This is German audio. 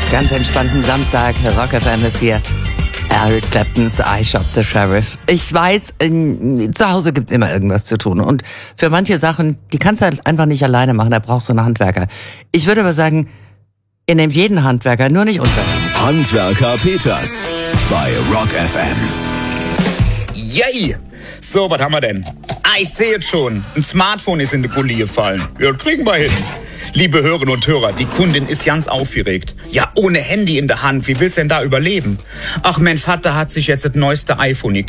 Ganz entspannten Samstag, Rock FM ist hier. Eric Claptons I Shot the Sheriff. Ich weiß, zu Hause gibt's immer irgendwas zu tun. Und für manche Sachen, die kannst du halt einfach nicht alleine machen, da brauchst du einen Handwerker. Ich würde aber sagen, ihr nehmt jeden Handwerker, nur nicht unseren. Handwerker Peters bei Rock FM. Yay! So, was haben wir denn? Ich sehe jetzt schon. Ein Smartphone ist in die Gully gefallen. Ja, das kriegen wir hin. Liebe Hörerinnen und Hörer, die Kundin ist ganz aufgeregt. Ja, ohne Handy in der Hand, wie willst du denn da überleben? Ach, mein Vater hat sich jetzt das neueste iPhone gekauft.